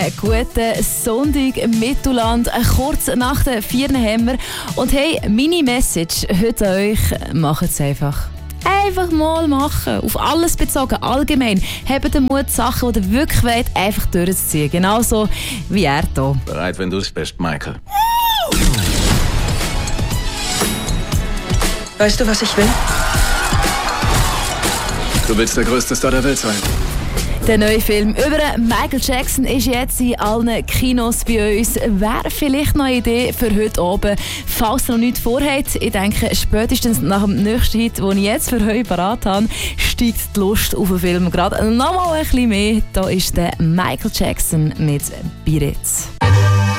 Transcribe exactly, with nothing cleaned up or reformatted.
guten Sonntag Mittelland, kurz nach den vier haben wir. Und hey, meine Message heute an euch, macht es einfach. Einfach mal machen. Auf alles bezogen, allgemein. Habt den Mut, Sachen, die ihr wirklich wollt, einfach durchzuziehen. Genauso wie er hier. Bereit, wenn du es bist, Michael. Weißt du, was ich will? Du willst der größte Star der Welt sein. Der neue Film über Michael Jackson ist jetzt in allen Kinos bei uns. Wäre vielleicht noch eine Idee für heute oben, falls ihr noch nichts vorhabt. Ich denke, spätestens nach dem nächsten Hit, den ich jetzt für euch parat habe, steigt die Lust auf den Film gerade noch mal ein bisschen mehr. Da ist der Michael Jackson mit Beat It.